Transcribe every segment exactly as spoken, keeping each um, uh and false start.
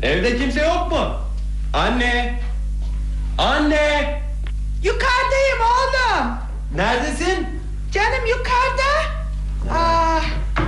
Evde kimse yok mu? Anne! Anne! Yukarıdayım oğlum. Neredesin? Canım yukarıda. Aa,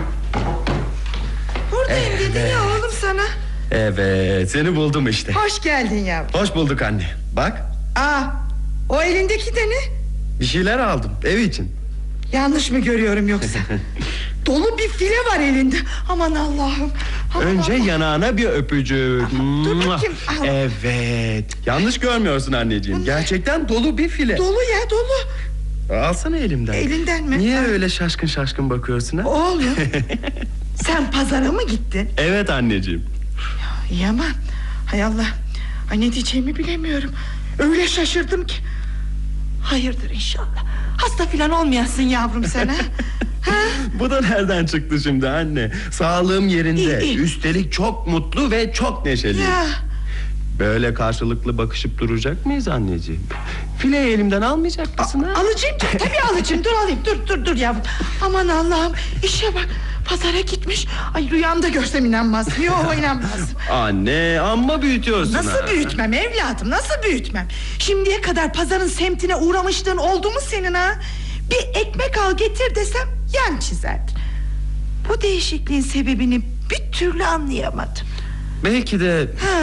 buradayım Evet. dedin ya oğlum sana. Evet, seni buldum işte. Hoş geldin yavrum. Hoş bulduk anne. Bak, Aa, o elindeki de ne? bir şeyler aldım ev için. Yanlış mı görüyorum yoksa? Dolu bir file var elinde. Aman Allah'ım. Aman Önce Allah'ım. yanağına bir öpücük. dur bakayım. Al. Evet. Yanlış görmüyorsun anneciğim. Gerçekten dolu bir file. Dolu ya dolu. Alsana elimden. Elinden mi? Niye Ha. öyle şaşkın şaşkın bakıyorsun ha? Oğlum. Sen pazara mı gittin? Evet anneciğim. İyi ama. Hay Allah. Ay ne diyeceğimi bilemiyorum. Öyle şaşırdım ki. Hayırdır inşallah. Hasta filan olmayasın yavrum sen ha? Ha? Bu da nereden çıktı şimdi anne? Sağlığım yerinde. İyi, iyi. Üstelik çok mutlu ve çok neşeliyim. Ya. Böyle karşılıklı bakışıp duracak mıyız anneciğim? Fileyi elimden almayacak mısın ha? Alacağım canım, tabii alacağım. Dur alayım, dur dur dur yavrum. Aman Allah'ım, işe bak. Pazara gitmiş. Ay rüyamda görsem inanmazdım. Yok inanmazdım. Anne amma büyütüyorsun Nasıl ha. büyütmem evladım, nasıl büyütmem? Şimdiye kadar pazarın semtine uğramışlığın oldu mu senin ha? Bir ekmek al getir desem yan çizerdin. Bu değişikliğin sebebini bir türlü anlayamadım. Belki de Ha.